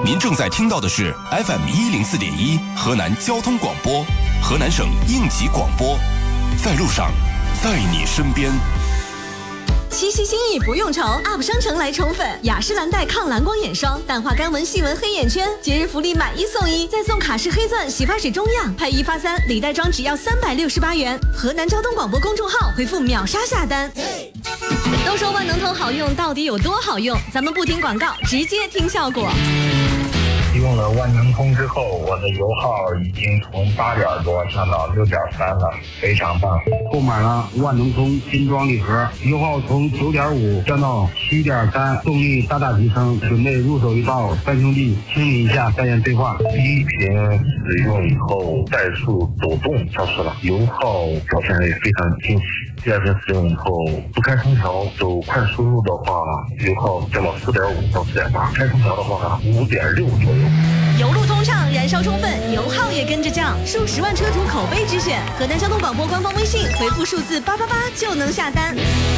您正在听到的是 FM104.1河南交通广播，河南省应急广播，在路上，在你身边。 七夕心意不用愁 ，UP 商城来宠粉，雅诗兰黛抗蓝光眼霜，淡化干纹细纹黑眼圈，节日福利买1送1，再送卡诗黑钻洗发水中样，配1发3，礼袋装只要368元。河南交通广播公众号回复秒杀下单。都说万能通好用，到底有多好用？咱们不听广告，直接听效果。 用了万能通之后，我的油耗已经从8点多降到6.3了，非常棒。 购买了万能通精装礼盒，油耗从9.5降到7.3，动力大大提升。准备入手一包，三兄弟清理一下，再言对话。 第一瓶使用以后，怠速抖动消失了，油耗表现也非常惊喜。第二瓶使用以后，不开空调走快输入的话，油耗降到4.5到4.8，开空调的话5.6左右。 油路通畅，燃烧充分，油耗也跟着降，数10万车主口碑之选。河南交通广播官方微信回复数字888就能下单。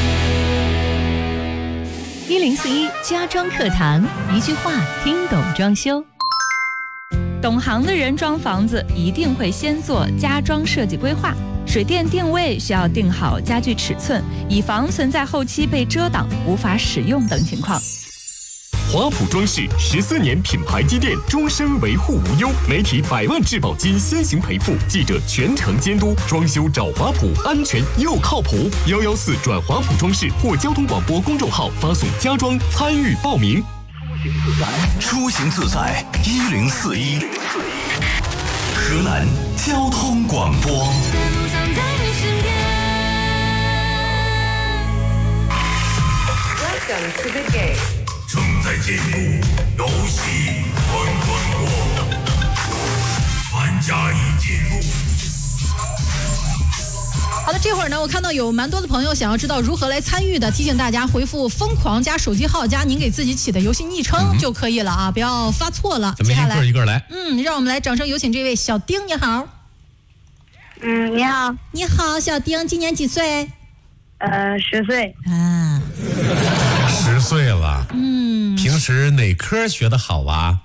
1041家装课堂，一句话听懂装修。懂行的人装房子一定会先做家装设计规划，水电定位需要定好家具尺寸，以防存在后期被遮挡无法使用等情况。 华普装饰14年品牌积淀，终身维护无忧，媒体100万质保金先行赔付，记者全程监督，装修找华普，安全又靠谱。114转华普装饰或交通广播公众号发送家装参与报名。 出行自在1041，河南交通广播。 Welcome to the game。 正在进入游戏关关过，玩家已进入。 好的，这会儿呢，我看到有蛮多的朋友想要知道如何来参与的，提醒大家回复疯狂加手机号加您给自己起的游戏昵称就可以了啊，不要发错了。 咱们一个一个来。 让我们来掌声有请这位小丁，你好。 你好。 你好，小丁，今年几岁 ？10岁。 啊 ，10岁了。平时哪科学得好啊？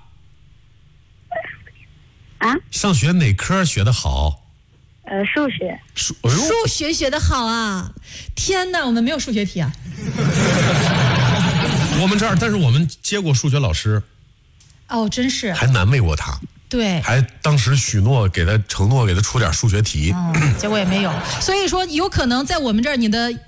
上学哪科学得好？ 数学。 数学学得好啊！天哪，我们没有数学题啊。 我们这儿，但是我们接过数学老师。 哦，真是。 还难为过他。 对， 还当时承诺给他出点数学题， 结果也没有。所以说，有可能在我们这儿，你的